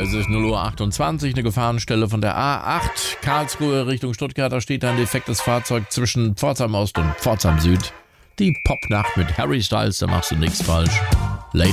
Es ist 0:28 Uhr, eine Gefahrenstelle von der A8 Karlsruhe Richtung Stuttgart. Da steht ein defektes Fahrzeug zwischen Pforzheim Ost und Pforzheim Süd. Die Popnacht mit Harry Styles, da machst du nichts falsch.